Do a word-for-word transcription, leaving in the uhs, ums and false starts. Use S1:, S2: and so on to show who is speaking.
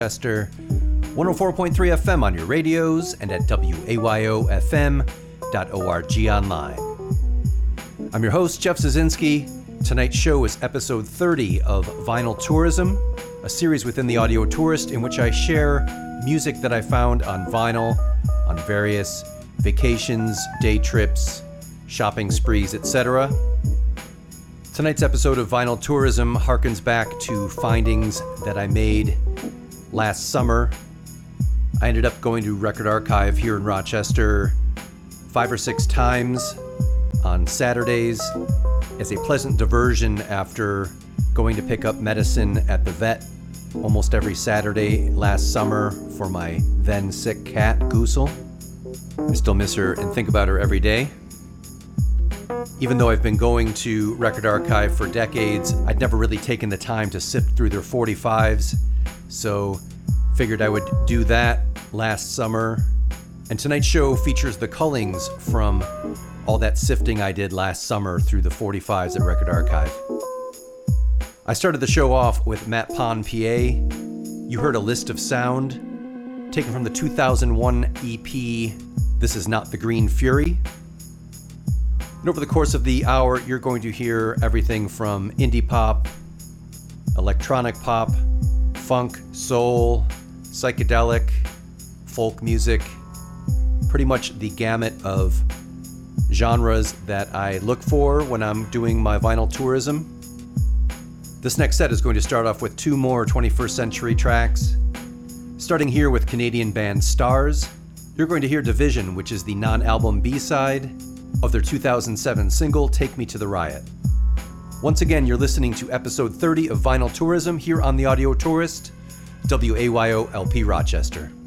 S1: Rochester, one oh four point three F M on your radios and at W A Y O F M dot org online. I'm your host, Jeff Zazinski. Tonight's show is episode thirty of Vinyl Tourism, a series within the Audio Tourist in which I share music that I found on vinyl on various vacations, day trips, shopping sprees, et cetera. Tonight's episode of Vinyl Tourism harkens back to findings that I made last summer. I ended up going to Record Archive here in Rochester five or six times on Saturdays as a pleasant diversion after going to pick up medicine at the vet almost every Saturday last summer for my then sick cat, Goosel. I still miss her and think about her every day. Even though I've been going to Record Archive for decades, I'd never really taken the time to sift through their forty-fives, so figured I would do that last summer. And tonight's show features the cullings from all that sifting I did last summer through the forty-fives at Record Archive. I started the show off with Matt Pon P A. You heard a list of sound taken from the two thousand one E P, This Is Not the Green Fury. And over the course of the hour, you're going to hear everything from indie pop, electronic pop, funk, soul, psychedelic, folk music, pretty much the gamut of genres that I look for when I'm doing my vinyl tourism. This next set is going to start off with two more twenty-first century tracks. Starting here with Canadian band Stars, you're going to hear Division, which is the non-album B-side of their two thousand seven single, Take Me to the Riot. Once again, you're listening to episode thirty of Vinyl Tourism here on the Audio Tourist, W A Y O L P Rochester.